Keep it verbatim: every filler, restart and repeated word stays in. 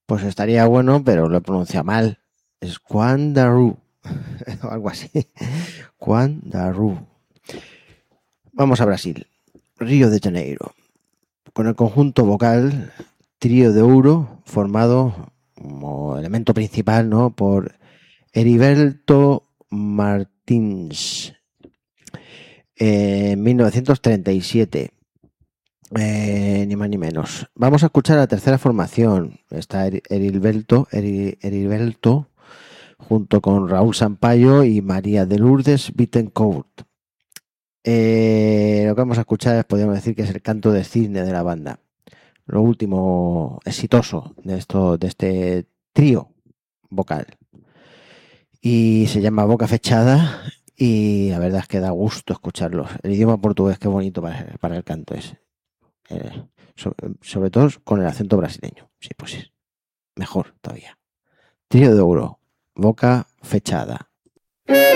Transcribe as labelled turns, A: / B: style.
A: Pues estaría bueno, pero lo he pronunciado mal. Es Quandaroo, o algo así. Quandaroo. Vamos a Brasil. Río de Janeiro. Con el conjunto vocal Trío de Ouro, formado como elemento principal, ¿no?, por Heriberto Martins, eh, en mil novecientos treinta y siete. Eh, ni más ni menos. Vamos a escuchar la tercera formación. Está Heriberto, Heriberto junto con Raúl Sampaio y María de Lourdes Bittencourt. Eh, lo que vamos a escuchar es, podríamos decir, que es el canto de cisne de la banda. Lo último exitoso de, esto, de este trío vocal. Y se llama Boca Fechada y la verdad es que da gusto escucharlos. El idioma portugués, qué bonito para, para el canto es. Eh, sobre, sobre todo con el acento brasileño. Sí, pues sí. Mejor todavía. Trío de Ouro. Boca Fechada.